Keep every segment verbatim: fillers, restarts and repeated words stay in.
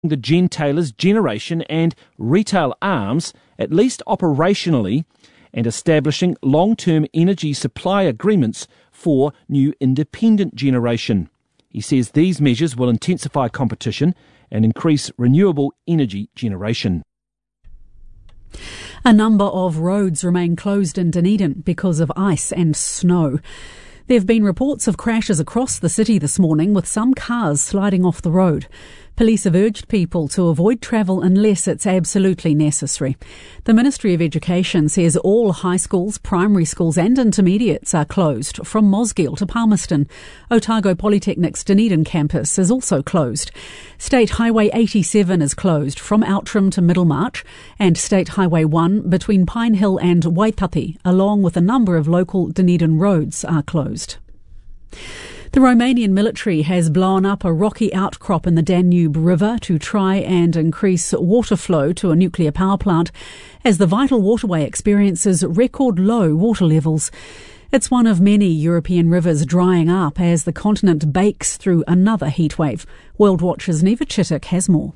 the gentailers generation and retail arms, at least operationally, and establishing long-term energy supply agreements for new independent generation. He says these measures will intensify competition and increase renewable energy generation. A number of roads remain closed in Dunedin because of ice and snow. There have been reports of crashes across the city this morning, with some cars sliding off the road. Police have urged people to avoid travel unless it's absolutely necessary. The Ministry of Education says all high schools, primary schools and intermediates are closed from Mosgiel to Palmerston. Otago Polytechnic's Dunedin campus is also closed. State Highway eighty-seven is closed from Outram to Middlemarch, and State Highway one between Pine Hill and Waipapi, along with a number of local Dunedin roads, are closed. The Romanian military has blown up a rocky outcrop in the Danube River to try and increase water flow to a nuclear power plant as the vital waterway experiences record low water levels. It's one of many European rivers drying up as the continent bakes through another heatwave. World Watch's Neva Chittick has more.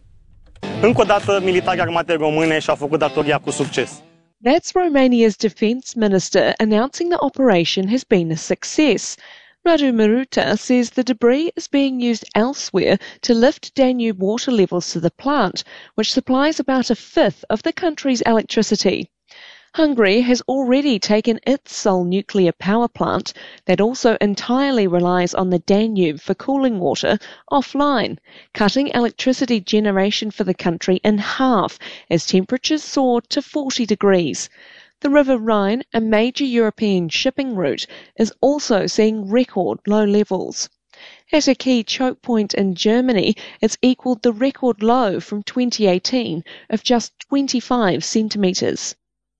That's Romania's defence minister announcing the operation has been a success. Radu Maruta says the debris is being used elsewhere to lift Danube water levels to the plant, which supplies about a fifth of the country's electricity. Hungary has already taken its sole nuclear power plant, that also entirely relies on the Danube for cooling water, offline, cutting electricity generation for the country in half as temperatures soared to forty degrees. The River Rhine, a major European shipping route, is also seeing record low levels. At a key choke point in Germany, it's equalled the record low from twenty eighteen of just twenty-five centimetres.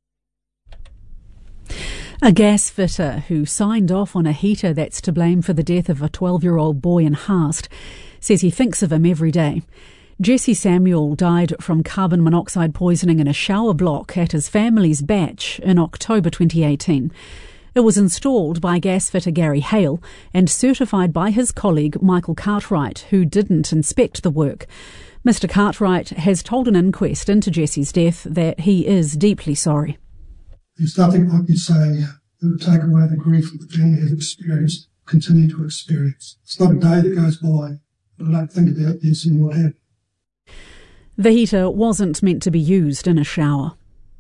A gas fitter who signed off on a heater that's to blame for the death of a twelve-year-old boy in Haast says he thinks of him every day. Jesse Samuel died from carbon monoxide poisoning in a shower block at his family's batch in October twenty eighteen. It was installed by gas fitter Gary Hale and certified by his colleague Michael Cartwright, who didn't inspect the work. Mister Cartwright has told an inquest into Jesse's death that he is deeply sorry. There's nothing I could say that would take away the grief that the family has experienced, continue to experience. It's not a day that goes by that I don't think about this and what happened. The heater wasn't meant to be used in a shower.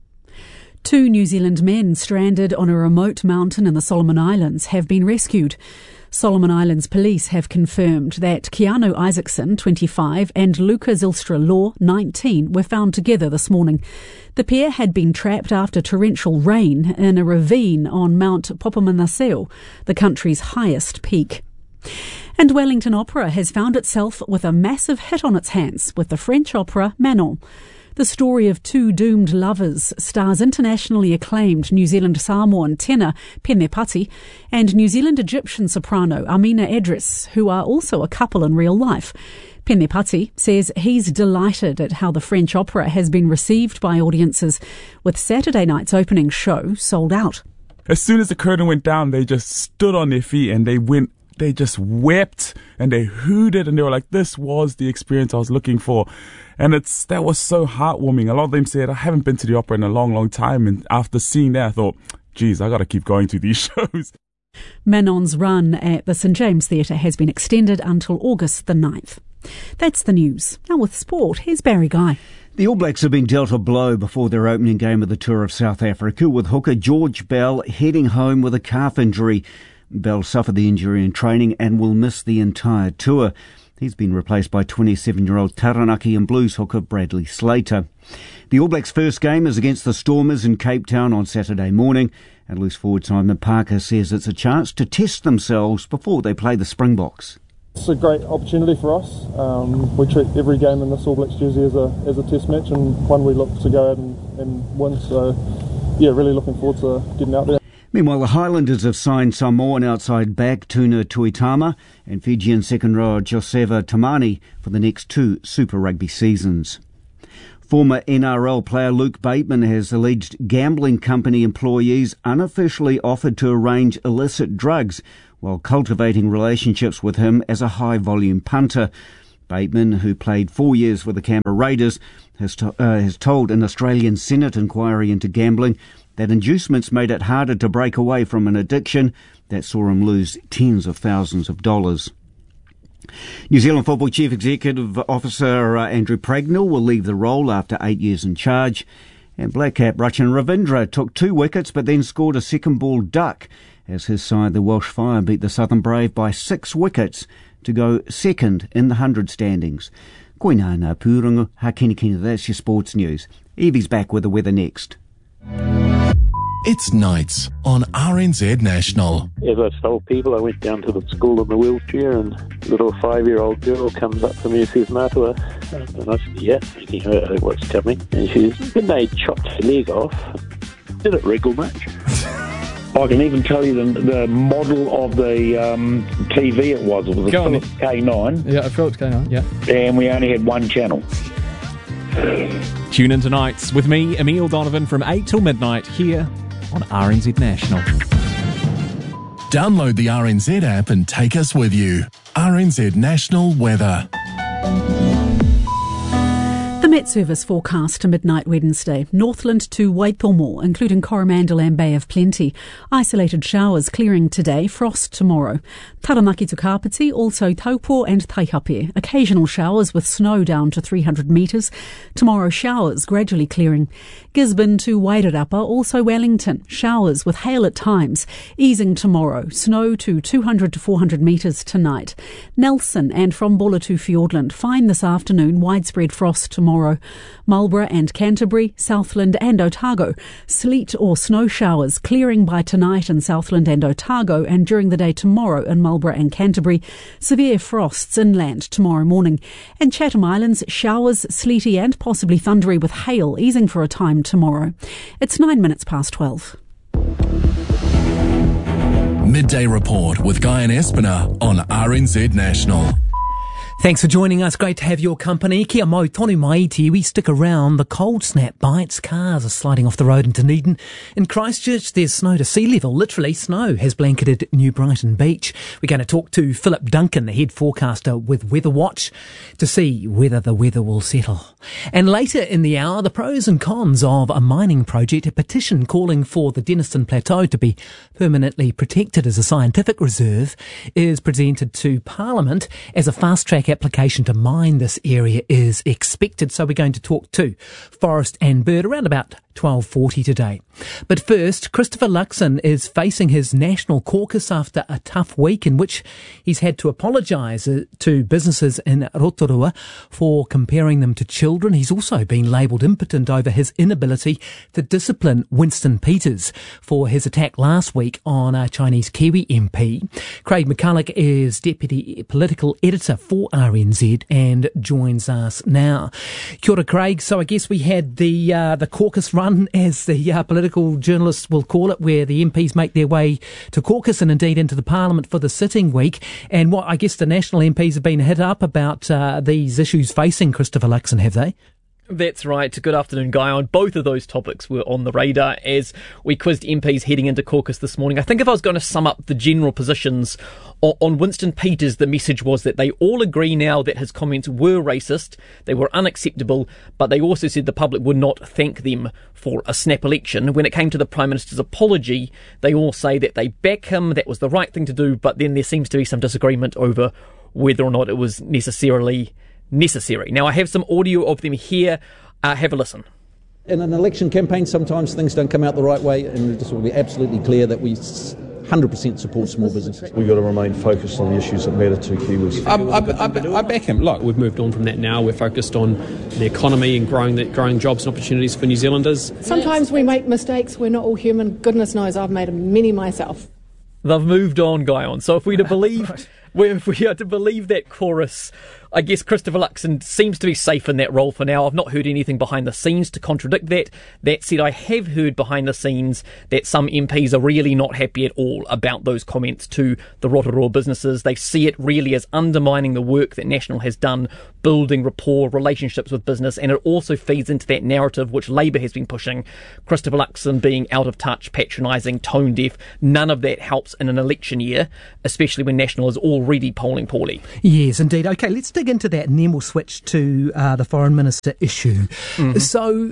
Two New Zealand men stranded on a remote mountain in the Solomon Islands have been rescued. Solomon Islands police have confirmed that Keanu Isaacson, twenty-five, and Luca Zylstra Law, nineteen, were found together this morning. The pair had been trapped after torrential rain in a ravine on Mount Popomanaseo, the country's highest peak. And Wellington Opera has found itself with a massive hit on its hands with the French opera Manon. The story of two doomed lovers stars internationally acclaimed New Zealand Samoan tenor Pene Pati and New Zealand Egyptian soprano Amina Edris, who are also a couple in real life. Pene Pati says he's delighted at how the French opera has been received by audiences, with Saturday night's opening show sold out. As soon as the curtain went down, they just stood on their feet and they went They just wept and they hooted and they were like, this was the experience I was looking for. And it's that was so heartwarming. A lot of them said, I haven't been to the opera in a long, long time. And after seeing that, I thought, geez, I got to keep going to these shows. Manon's run at the St James Theatre has been extended until August the ninth. That's the news. Now with sport, here's Barry Guy. The All Blacks have been dealt a blow before their opening game of the Tour of South Africa, with hooker George Bell heading home with a calf injury. Bell suffered the injury in training and will miss the entire tour. He's been replaced by twenty-seven-year-old Taranaki and Blues hooker Bradley Slater. The All Blacks' first game is against the Stormers in Cape Town on Saturday morning, and loose forward Simon Parker says it's a chance to test themselves before they play the Springboks. It's a great opportunity for us. Um, we treat every game in this All Blacks jersey as a as a test match, and one we look to go out and, and win. So, yeah, really looking forward to getting out there. Meanwhile, the Highlanders have signed Samoan outside back Tuna Tuitama and Fijian second rower Joseva Tamani for the next two Super Rugby seasons. Former N R L player Luke Bateman has alleged gambling company employees unofficially offered to arrange illicit drugs while cultivating relationships with him as a high-volume punter. Bateman, who played four years with the Canberra Raiders, has, to, uh, has told an Australian Senate inquiry into gambling that inducements made it harder to break away from an addiction that saw him lose tens of thousands of dollars. New Zealand Football Chief Executive Officer uh, Andrew Pragnell will leave the role after eight years in charge. And Black Cap Rachin Ravindra took two wickets but then scored a second ball duck as his side, the Welsh Fire, beat the Southern Brave by six wickets to go second in the hundred standings. Koina ngā pūrungu, hakini kina, that's your sports news. Evie's back with the weather next. It's nights on R N Z National. As I told people, I went down to the school in the wheelchair and a little five-year-old girl comes up to me and says, "Matua," and I said, "Yeah," thinking, "Oh, what's coming?" And she says, "When they chopped her leg off, did it wriggle much?" I can even tell you the, the model of the um, T V it was. It was a Go Philips K nine. Yeah, a Philips K nine, yeah. And we only had one channel. Tune in tonight with me, Emile Donovan, from eight till midnight here on R N Z National. Download the R N Z app and take us with you. R N Z National Weather. The Met Service forecast to midnight Wednesday. Northland to Waitomo, including Coromandel and Bay of Plenty. Isolated showers clearing today, frost tomorrow. Taranaki to Kapiti, also Taupo and Taihape. Occasional showers with snow down to three hundred metres. Tomorrow showers gradually clearing. Gisborne to Wairarapa, also Wellington. Showers with hail at times. Easing tomorrow. Snow to two hundred to four hundred metres tonight. Nelson and from Bulla to Fiordland. Fine this afternoon. Widespread frost tomorrow. Marlborough and Canterbury, Southland and Otago. Sleet or snow showers clearing by tonight in Southland and Otago, and during the day tomorrow in Marlborough and Canterbury. Severe frosts inland tomorrow morning. And Chatham Islands, showers, sleety and possibly thundery with hail easing for a time tomorrow. It's nine minutes past twelve. Midday Report with Guy and Espiner on R N Z National. Thanks for joining us. Great to have your company. Kia mau tonu mai te iwi. Stick around. The cold snap bites. Cars are sliding off the road in Dunedin. In Christchurch, there's snow to sea level. Literally, snow has blanketed New Brighton Beach. We're going to talk to Philip Duncan, the head forecaster with Weather Watch, to see whether the weather will settle. And later in the hour, the pros and cons of a mining project, a petition calling for the Denniston Plateau to be permanently protected as a scientific reserve, is presented to Parliament as a fast-track application to mine this area is expected. So we're going to talk to Forest and Bird around about twelve forty today. But first, Christopher Luxon is facing his national caucus after a tough week in which he's had to apologise to businesses in Rotorua for comparing them to children. He's also been labelled impotent over his inability to discipline Winston Peters for his attack last week on a Chinese Kiwi M P. Craig McCulloch is Deputy Political Editor for R N Z and joins us now. Kia ora, Craig. So I guess we had the uh, the caucus run, as the uh, political journalists will call it, where the M Ps make their way to caucus and indeed into the Parliament for the sitting week. And what I guess the national M Ps have been hit up about uh, these issues facing Christopher Luxon, have they? That's right. Good afternoon, Guy. On both of those topics were on the radar as we quizzed M Ps heading into caucus this morning. I think if I was going to sum up the general positions on Winston Peters, the message was that they all agree now that his comments were racist, they were unacceptable, but they also said the public would not thank them for a snap election. When it came to the Prime Minister's apology, they all say that they back him, that was the right thing to do, but then there seems to be some disagreement over whether or not it was necessarily necessary. Now, I have some audio of them here. Uh, have a listen. In an election campaign, sometimes things don't come out the right way, and it just will be absolutely clear that we one hundred percent support small businesses. We've got to remain focused on the issues that matter to Kiwis. I, I, I, I back him. Look, we've moved on from that now. We're focused on the economy and growing the, growing jobs and opportunities for New Zealanders. Sometimes we make mistakes. We're not all human. Goodness knows I've made many myself. They've moved on, Guy, on. So if we're to believe, if we are to believe that chorus, I guess Christopher Luxon seems to be safe in that role for now. I've not heard anything behind the scenes to contradict that. That said, I have heard behind the scenes that some M Ps are really not happy at all about those comments to the Rotorua businesses. They see it really as undermining the work that National has done, building rapport, relationships with business, and it also feeds into that narrative which Labour has been pushing, Christopher Luxon being out of touch, patronising, tone deaf. None of that helps in an election year, especially when National is already polling poorly. Yes, indeed. OK, let's dig dig into that and then we'll switch to uh, the Foreign Minister issue. Mm-hmm. So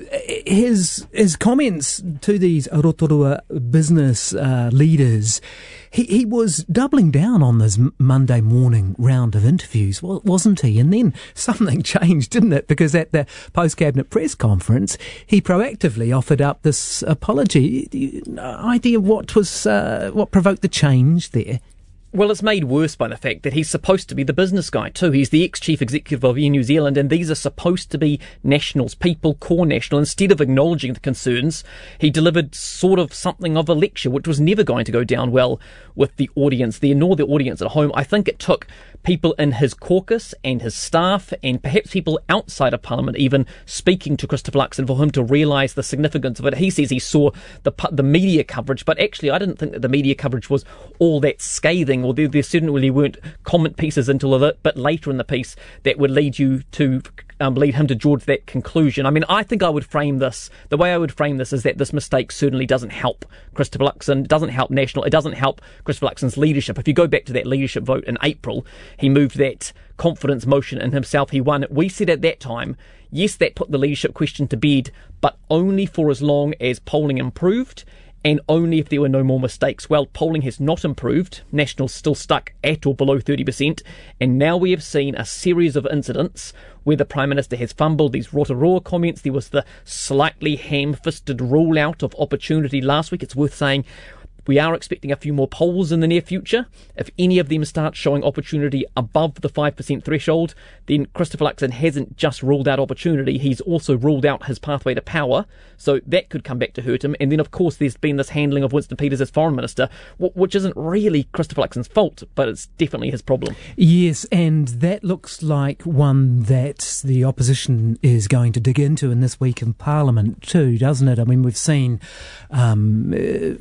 his his comments to these Rotorua business uh, leaders, he, he was doubling down on this Monday morning round of interviews, wasn't he? And then something changed, didn't it? Because at the post-cabinet press conference, he proactively offered up this apology. Idea what was uh, what provoked the change there? Well, it's made worse by the fact that he's supposed to be the business guy too. He's the ex-chief executive of Air New Zealand, and these are supposed to be nationals, people, core national. Instead of acknowledging the concerns, he delivered sort of something of a lecture, which was never going to go down well with the audience there, nor the audience at home. I think it took people in his caucus and his staff, and perhaps people outside of Parliament even, speaking to Christopher Luxon for him to realise the significance of it. He says he saw the the media coverage, but actually I didn't think that the media coverage was all that scathing, or there, there certainly weren't comment pieces until a bit later in the piece that would lead you to um, lead him to draw to that conclusion. I mean, I think I would frame this, the way I would frame this is that this mistake certainly doesn't help Christopher Luxon, doesn't help National, it doesn't help Christopher Luxon's leadership. If you go back to that leadership vote in April, he moved that confidence motion in himself. He won. We said at that time, yes, that put the leadership question to bed, but only for as long as polling improved and only if there were no more mistakes. Well, polling has not improved. National's still stuck at or below thirty percent. And now we have seen a series of incidents where the Prime Minister has fumbled these Rotorua comments. There was the slightly ham-fisted rule-out of opportunity last week. It's worth saying we are expecting a few more polls in the near future. If any of them start showing opportunity above the five percent threshold, then Christopher Luxon hasn't just ruled out opportunity, he's also ruled out his pathway to power. So that could come back to hurt him. And then, of course, there's been this handling of Winston Peters as Foreign Minister, which isn't really Christopher Luxon's fault, but it's definitely his problem. Yes, and that looks like one that the opposition is going to dig into in this week in Parliament too, doesn't it? I mean, we've seen um,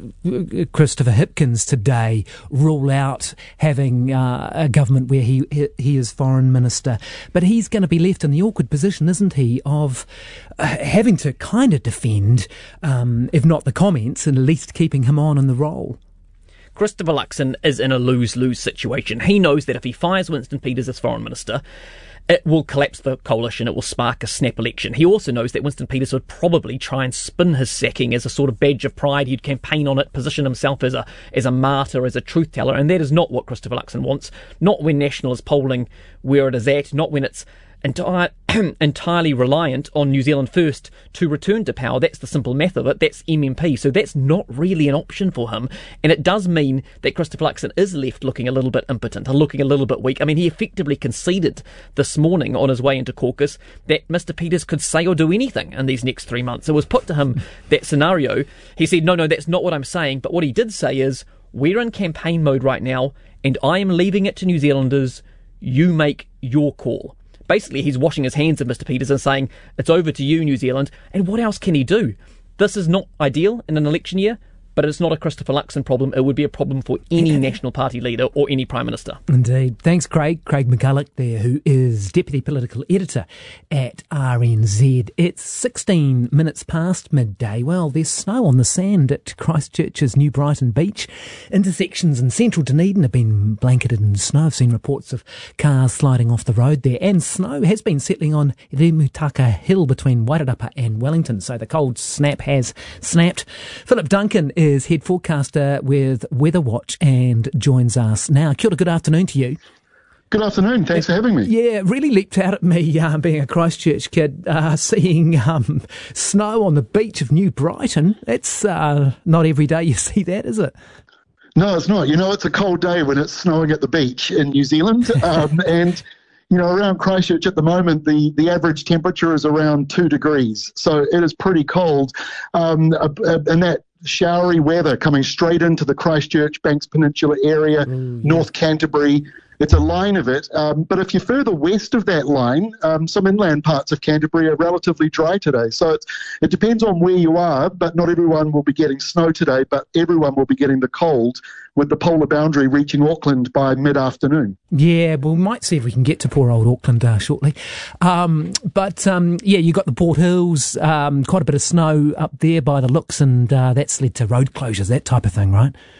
uh, Christopher Hipkins today rule out having uh, a government where he he is Foreign Minister. But he's going to be left in the awkward position, isn't he, of uh, having to kind of defend, um, if not the comments, and at least keeping him on in the role. Christopher Luxon is in a lose-lose situation. He knows that if he fires Winston Peters as Foreign Minister, it will collapse the coalition, it will spark a snap election. He also knows that Winston Peters would probably try and spin his sacking as a sort of badge of pride. He'd campaign on it, position himself as a as a martyr, as a truth teller, and that is not what Christopher Luxon wants. Not when National is polling where it is at, not when it's entire, entirely reliant on New Zealand First to return to power. That's the simple math of it. That's M M P. So that's not really an option for him. And it does mean that Christopher Luxon is left looking a little bit impotent, looking a little bit weak. I mean, he effectively conceded this morning on his way into caucus that Mister Peters could say or do anything in these next three months. It was put to him, that scenario. He said, no, no, that's not what I'm saying. But what he did say is, we're in campaign mode right now, and I am leaving it to New Zealanders. You make your call. Basically, he's washing his hands of Mister Peters and saying, it's over to you, New Zealand. And what else can he do? This is not ideal in an election year, but it's not a Christopher Luxon problem. It would be a problem for any National Party leader or any Prime Minister. Indeed. Thanks, Craig. Craig McCulloch there, who is Deputy Political Editor at R N Z. It's sixteen minutes past midday. Well, there's snow on the sand at Christchurch's New Brighton Beach. Intersections in central Dunedin have been blanketed in snow. I've seen reports of cars sliding off the road there. And snow has been settling on Remutaka Hill between Wairarapa and Wellington. So the cold snap has snapped. Philip Duncan is head forecaster with Weather Watch and joins us now. Kia ora, good afternoon to you. Good afternoon. Thanks for having me. Yeah, it really leapt out at me, uh, being a Christchurch kid, uh, seeing um, snow on the beach of New Brighton. It's uh, not every day you see that, is it? No, it's not. You know, it's a cold day when it's snowing at the beach in New Zealand. Um, and, you know, around Christchurch at the moment, the, the average temperature is around two degrees. So it is pretty cold. Um, uh, uh, and that showery weather coming straight into the Christchurch, Banks Peninsula area, mm, yeah. North Canterbury. It's a line of it. Um, but if you're further west of that line, um, some inland parts of Canterbury are relatively dry today. So it's, it depends on where you are, but not everyone will be getting snow today, but everyone will be getting the cold, with the polar boundary reaching Auckland by mid-afternoon. Yeah, well, we might see if we can get to poor old Auckland uh, shortly. Um, but, um, yeah, you got the Port Hills, um, quite a bit of snow up there by the looks, and uh, that's led to road closures, that type of thing, right?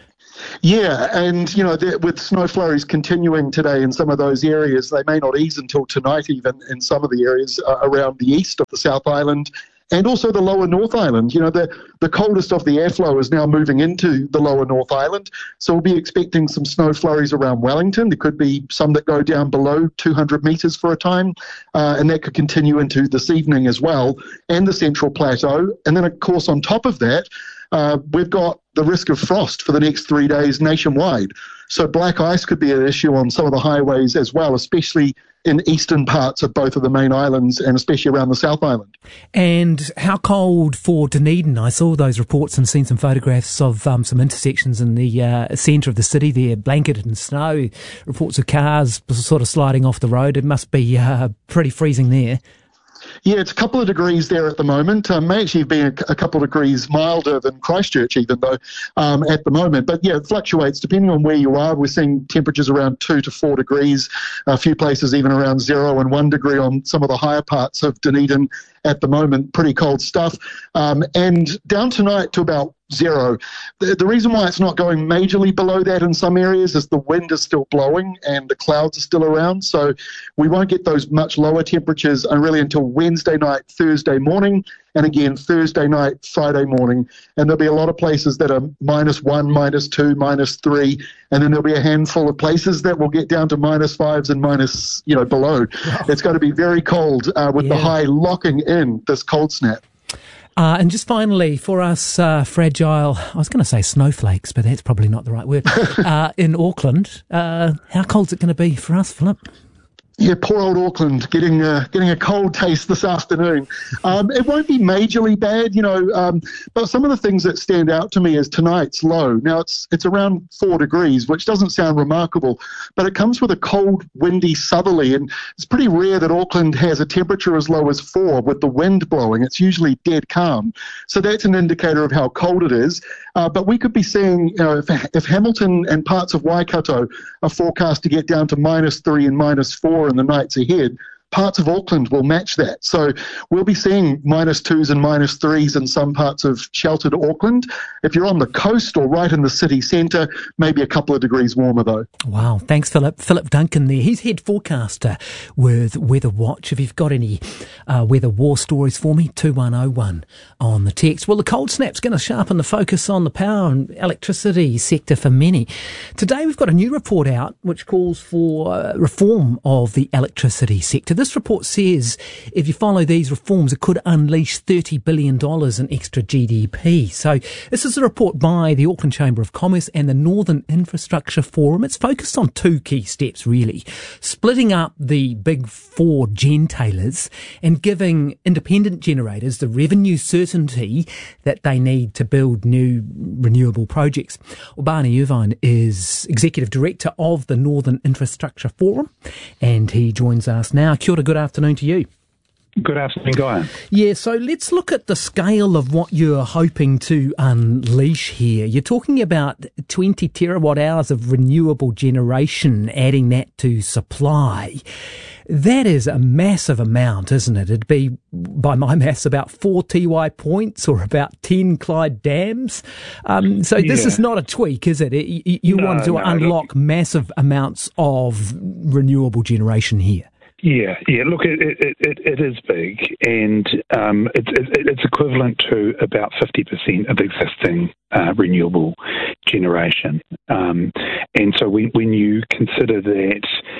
Yeah, and, you know, with snow flurries continuing today in some of those areas, they may not ease until tonight even in some of the areas uh, around the east of the South Island and also the lower North Island. You know, the, the coldest of the airflow is now moving into the lower North Island, so we'll be expecting some snow flurries around Wellington. There could be some that go down below two hundred metres for a time, uh, and that could continue into this evening as well, and the Central Plateau. And then, of course, on top of that, Uh, we've got the risk of frost for the next three days nationwide. So black ice could be an issue on some of the highways as well, especially in eastern parts of both of the main islands and especially around the South Island. And how cold for Dunedin? I saw those reports and seen some photographs of um, some intersections in the uh, centre of the city there, blanketed in snow, reports of cars sort of sliding off the road. It must be uh, pretty freezing there. Yeah, it's a couple of degrees there at the moment. Um, may actually be a, a couple of degrees milder than Christchurch even though um, at the moment. But yeah, it fluctuates depending on where you are. We're seeing temperatures around two to four degrees, a few places even around zero and one degree on some of the higher parts of Dunedin at the moment. Pretty cold stuff. Um, and down tonight to about zero. The, the reason why it's not going majorly below that in some areas is the wind is still blowing and the clouds are still around. So we won't get those much lower temperatures really until Wednesday night, Thursday morning, and again Thursday night, Friday morning. And there'll be a lot of places that are minus one, minus two, minus three, and then there'll be a handful of places that will get down to minus fives and minus, you know, below. Wow. It's going to be very cold uh, with yeah. the high locking in this cold snap. Uh, and just finally, for us uh, fragile, I was going to say snowflakes, but that's probably not the right word, uh, in Auckland, uh, how cold's it going to be for us, Philip? Yeah, poor old Auckland getting a, getting a cold taste this afternoon. Um, it won't be majorly bad, you know, um, but some of the things that stand out to me is tonight's low. Now, it's it's around four degrees, which doesn't sound remarkable, but it comes with a cold, windy southerly, and it's pretty rare that Auckland has a temperature as low as four with the wind blowing. It's usually dead calm. So that's an indicator of how cold it is. Uh, but we could be seeing, you know, if, if Hamilton and parts of Waikato are forecast to get down to minus three and minus four in the nights ahead, parts of Auckland will match that. So we'll be seeing minus twos and minus threes in some parts of sheltered Auckland. If you're on the coast or right in the city centre, maybe a couple of degrees warmer though. Wow, thanks Philip. Philip Duncan there. He's head forecaster with Weather Watch. If you've got any uh, weather war stories for me, two one oh one on the text. Well, the cold snap's going to sharpen the focus on the power and electricity sector for many. Today we've got a new report out which calls for uh, reform of the electricity sector. This report says if you follow these reforms, it could unleash thirty billion dollars in extra G D P. So this is a report by the Auckland Chamber of Commerce and the Northern Infrastructure Forum. It's focused on two key steps, really. Splitting up the big four gentailers and giving independent generators the revenue certainty that they need to build new renewable projects. Well, Barney Irvine is Executive Director of the Northern Infrastructure Forum, and he joins us now. Kia ora, good afternoon to you. Good afternoon, Guy. Yeah, so let's look at the scale of what you're hoping to unleash here. You're talking about twenty terawatt hours of renewable generation, adding that to supply. That is a massive amount, isn't it? It'd be, by my maths, about four T Y points or about ten Clyde dams. Um, so this yeah. is not a tweak, is it? You, you no, want to no, unlock look, massive amounts of renewable generation here. Yeah, yeah. Look, it it, it, it is big, and um, it, it, it's equivalent to about fifty percent of existing uh, renewable generation. Um, and so when when you consider that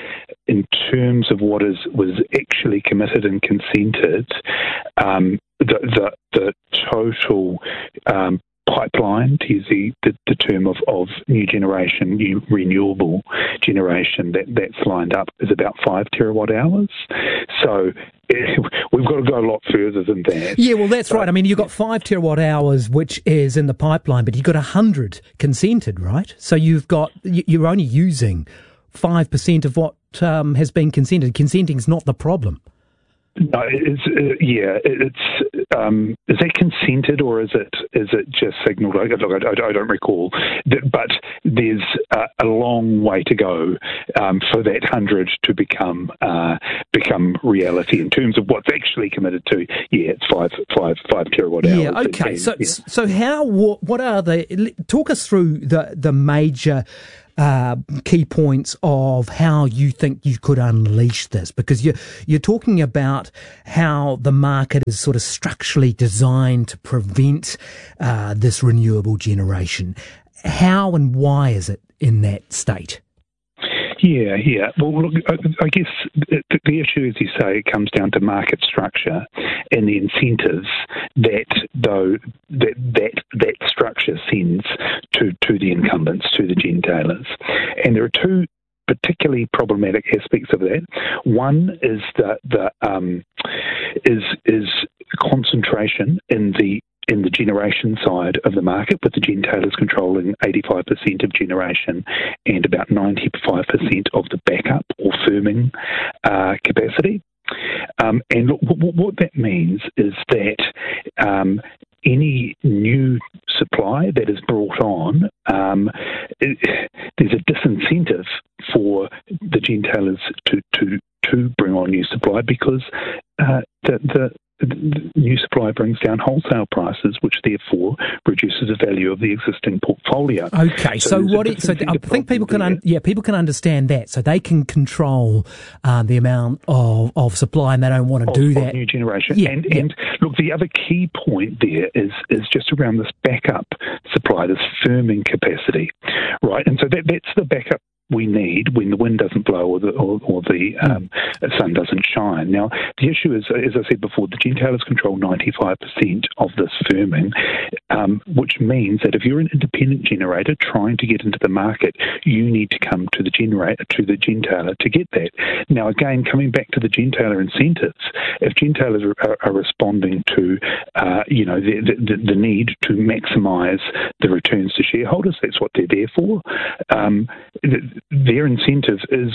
in terms of what is was actually committed and consented, um, the, the the total um, pipeline, to use the, the, the term of, of new generation, new renewable generation that, that's lined up is about five terawatt hours. So we've got to go a lot further than that. Yeah, well, that's but, right. I mean, you've got five terawatt hours, which is in the pipeline, but you've got one hundred consented, right? So you've got, you're only using five percent of what um, has been consented. Consenting's not the problem. No, it's uh, yeah. It's um, is that consented or is it is it just signalled? Look, I, I don't recall, but there's a, a long way to go um, for that hundred to become uh, become reality in terms of what's actually committed to. Yeah, it's five five five terawatt hours. Yeah, okay. And, so yeah. so how what, what are the talk us through the the major Uh, key points of how you think you could unleash this, because you're, you're talking about how the market is sort of structurally designed to prevent uh, this renewable generation. How and why is it in that state? Yeah, yeah. Well, look, I, I guess the, the issue, as you say, it comes down to market structure and the incentives that, though, that that, that structure sends to, to the incumbents, to the gentailers. And there are two particularly problematic aspects of that. One is the the um, is is concentration in the in the generation side of the market, with the gentailers controlling eighty-five percent of generation and about ninety-five percent of the backup or firming uh, capacity. Um, and look, what, what that means is that um, any new supply that is brought on, um, it, there's a disincentive for the gentailers to, to, to bring on new supply, because uh, the, the The new supply brings down wholesale prices, which therefore reduces the value of the existing portfolio. Okay, so, so what? It, so I think people can, un, yeah, people can understand that. So they can control uh, the amount of, of supply, and they don't want to of, do of that. New generation, yeah, and yeah. and look, the other key point there is is just around this backup supply, this firming capacity, right? And so that that's the backup we need when the wind doesn't blow or the or, or the um, sun doesn't shine. Now, the issue is, as I said before, the gentailers control ninety-five percent of this firming, um, which means that if you're an independent generator trying to get into the market, you need to come to the generator to the gentailer to get that. Now, again, coming back to the gentailer incentives, if gentailers are, are responding to, uh, you know, the, the, the need to maximise the returns to shareholders, that's what they're there for. Um, their incentive is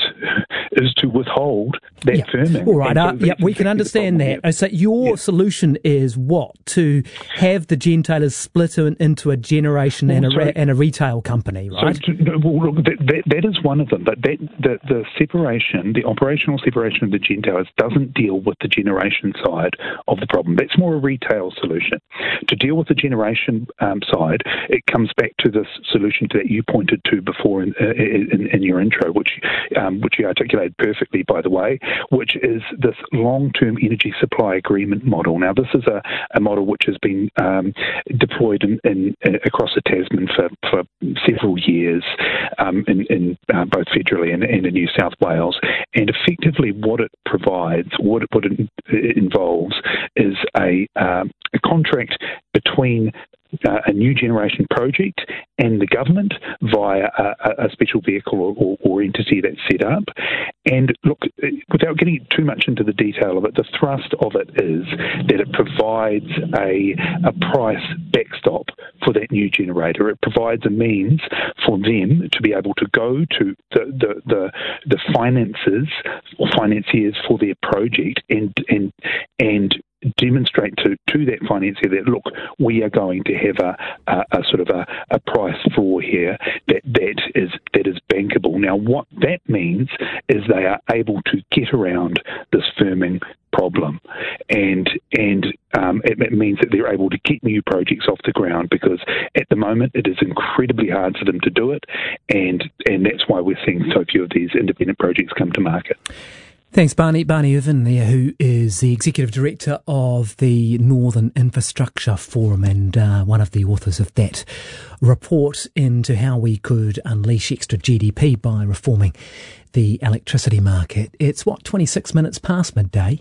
is to withhold that yeah. firming. All right, uh, yeah, we can understand that. Yeah. So your yeah. solution is what? To have the gentailers split in, into a generation well, and, a re- and a retail company, right? So, well, look, that, that, that is one of them, but that, the, the separation, the operational separation of the gentailers doesn't deal with the generation side of the problem. That's more a retail solution. To deal with the generation um, side, it comes back to this solution that you pointed to before in, in, in your intro, which um, which you articulated perfectly, by the way, which is this long-term energy supply agreement model. Now, this is a, a model which has been um, deployed in, in, in, across the Tasman for, for several years, um, in, in uh, both federally and, and in New South Wales. And effectively, what it provides, what it, what it involves, is a, um, a contract between Uh, a new generation project and the government via a, a special vehicle or, or, or entity that's set up. And look, without getting too much into the detail of it, the thrust of it is that it provides a, a price backstop for that new generator. It provides a means for them to be able to go to the, the, the, the finances or financiers for their project and and and demonstrate to, to that financier that, look, we are going to have a, a, a sort of a, a price floor here that, that is that is bankable. Now, what that means is they are able to get around this firming problem, and and um, it, it means that they're able to get new projects off the ground, because at the moment it is incredibly hard for them to do it, and and that's why we're seeing so few of these independent projects come to market. Thanks, Barney. Barney Irvin there, who is the Executive Director of the Northern Infrastructure Forum and uh, one of the authors of that report into how we could unleash extra G D P by reforming the electricity market. It's, what, twenty-six minutes past midday?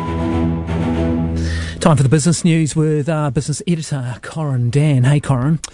Time for the business news with our business editor, Corin Dan. Hey, Corin.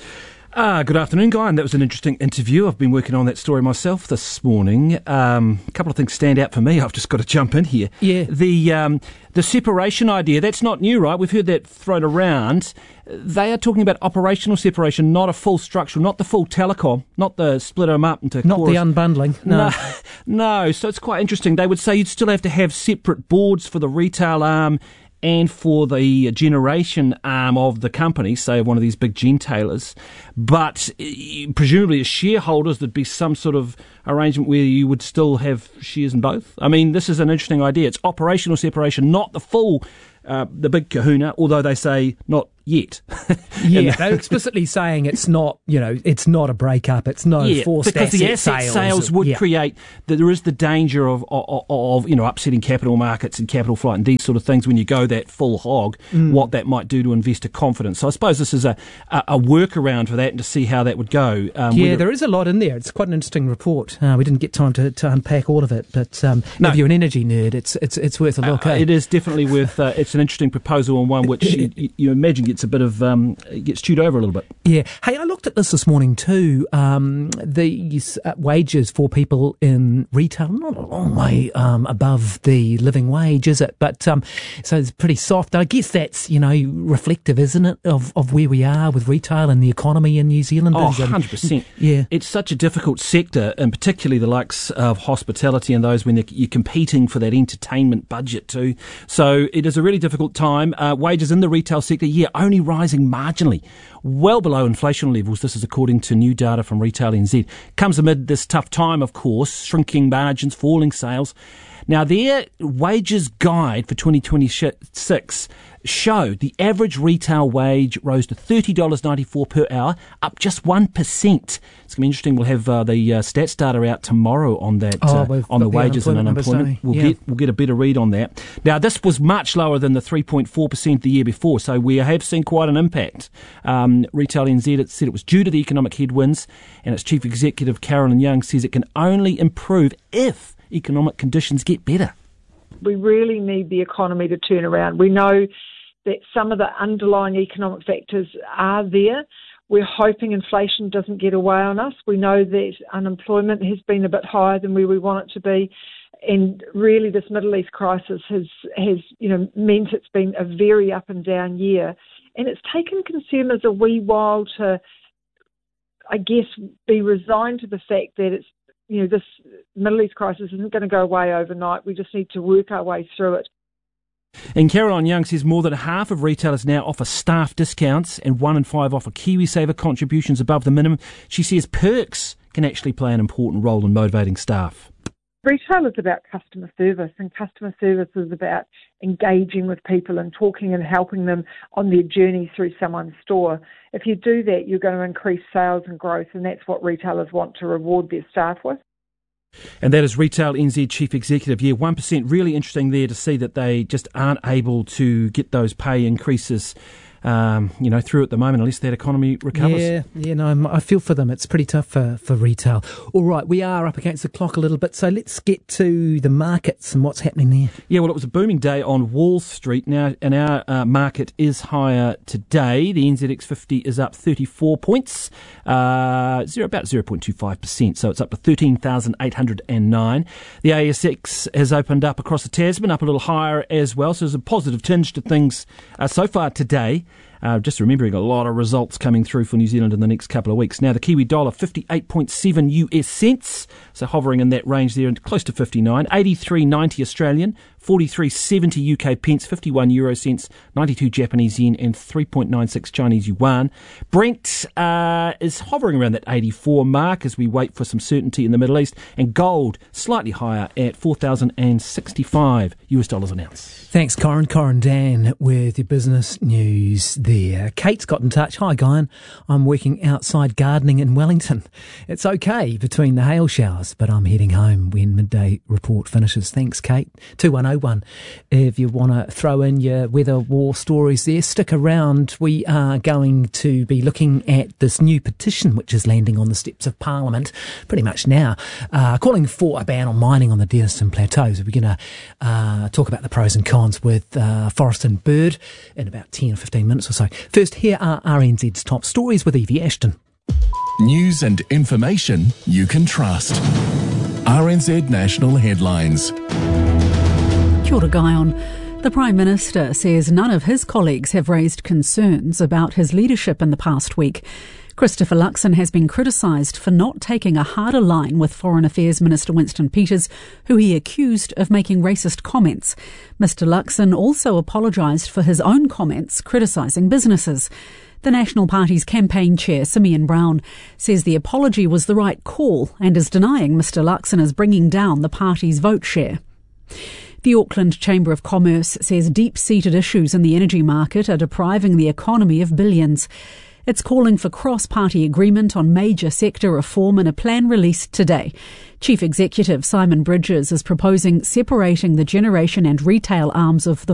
Ah, good afternoon, Guy, and that was an interesting interview. I've been working on that story myself this morning. Um, a couple of things stand out for me. I've just got to jump in here. Yeah. The um, the separation idea, that's not new, right? We've heard that thrown around. They are talking about operational separation, not a full structural, not the full telecom, not the split them up into Not chorus. the unbundling. No. no. No, so it's quite interesting. They would say you'd still have to have separate boards for the retail arm and for the generation arm of the company, say one of these big gentailers. But uh, presumably as shareholders, there'd be some sort of arrangement where you would still have shares in both. I mean, this is an interesting idea. It's operational separation, not the full, uh, the big kahuna, although they say not yet. Yeah, they're explicitly saying it's not, you know, it's not a breakup. It's no yeah, forced because asset the asset sales, sales would yeah. create that there is the danger of, of of you know upsetting capital markets and capital flight and these sort of things when you go that full hog. Mm. What that might do to investor confidence. So I suppose this is a a, a workaround for that and to see how that would go. Um, yeah, there is a lot in there. It's quite an interesting report. Uh, we didn't get time to, to unpack all of it, but um, No. if you're an energy nerd, it's it's it's worth a look. Uh, eh? it is definitely worth. Uh, it's an interesting proposal and one which you, you, you imagine gets a bit of um, gets chewed over a little bit. Yeah. Hey, I looked at this this morning too. Um, these uh, wages for people in retail, not a long way um, above the living wage, is it? But um, so it's pretty soft. I guess that's, you know, reflective, isn't it, of, of where we are with retail and the economy in New Zealand? Oh, And- one hundred percent. Yeah. It's such a difficult sector, and particularly the likes of hospitality and those when they're- you're competing for that entertainment budget too. So it is a really difficult time. Uh, wages in the retail sector, yeah, only rising marginally, well below inflation levels. This is according to new data from Retail N Z. Comes amid this tough time, of course, shrinking margins, falling sales. Now, their wages guide for twenty twenty-six showed the average retail wage rose to thirty dollars ninety-four per hour, up just one percent. It's going to be interesting. We'll have uh, the uh, stats data out tomorrow on that, Oh, uh, we've on the got the wages and unemployment numbers, unemployment. don't we? We'll, Yeah. get, we'll get a better read on that. Now, this was much lower than the three point four percent the year before, so we have seen quite an impact. Um, Retail N Z it said it was due to the economic headwinds, and its chief executive, Carolyn Young, says it can only improve if economic conditions get better. We really need the economy to turn around. We know that some of the underlying economic factors are there. We're hoping inflation doesn't get away on us. We know that unemployment has been a bit higher than where we want it to be. And really this Middle East crisis has, has you know, meant it's been a very up and down year. And it's taken consumers a wee while to, I guess, be resigned to the fact that it's, you know, this Middle East crisis isn't going to go away overnight. We just need to work our way through it. And Caroline Young says more than half of retailers now offer staff discounts and one in five offer KiwiSaver contributions above the minimum. She says perks can actually play an important role in motivating staff. Retail is about customer service, and customer service is about engaging with people and talking and helping them on their journey through someone's store. If you do that, you're going to increase sales and growth, and that's what retailers want to reward their staff with. And that is Retail N Z Chief Executive. Yeah, one percent. Really interesting there to see that they just aren't able to get those pay increases Um, you know, through at the moment, unless that economy recovers. Yeah, yeah, no, I'm- I feel for them. It's pretty tough for, for retail. All right, we are up against the clock a little bit, so let's get to the markets and what's happening there. Yeah, well, it was a booming day on Wall Street. Now, and our uh, market is higher today. The N Z X fifty is up thirty-four points, uh, zero, about zero point two five percent, so it's up to thirteen thousand eight hundred nine. The A S X has opened up across the Tasman, up a little higher as well, so there's a positive tinge to things uh, so far today. Uh, just remembering a lot of results coming through for New Zealand in the next couple of weeks. Now, the Kiwi dollar, fifty-eight point seven U S cents, so hovering in that range there, and close to fifty-nine. eighty-three ninety Australian, forty-three seventy U K pence, fifty-one euro cents, ninety-two Japanese yen, and three point nine six Chinese yuan. Brent uh, is hovering around that eighty-four mark as we wait for some certainty in the Middle East. And gold, slightly higher at four thousand sixty-five U S dollars an ounce. Thanks, Corin. Corin Dan with your business news there. Kate's got in touch. Hi, Guyan. I'm working outside gardening in Wellington. It's okay between the hail showers, but I'm heading home when midday report finishes. Thanks, Kate. two one oh one. If you want to throw in your weather war stories there, stick around. We are going to be looking at this new petition which is landing on the steps of Parliament pretty much now, uh, calling for a ban on mining on the Denniston Plateaus. We're going to uh, talk about the pros and cons with uh, Forest and Bird in about ten or fifteen minutes or so. First, here are R N Z's top stories with Evie Ashton. News and information you can trust. R N Z National Headlines. Kia ora, Guyon. The Prime Minister says none of his colleagues have raised concerns about his leadership in the past week. Christopher Luxon has been criticised for not taking a harder line with Foreign Affairs Minister Winston Peters, who he accused of making racist comments. Mister Luxon also apologised for his own comments criticising businesses. The National Party's campaign chair, Simeon Brown, says the apology was the right call and is denying Mister Luxon is bringing down the party's vote share. The Auckland Chamber of Commerce says deep-seated issues in the energy market are depriving the economy of billions. It's calling for cross-party agreement on major sector reform in a plan released today. Chief Executive Simon Bridges is proposing separating the generation and retail arms of the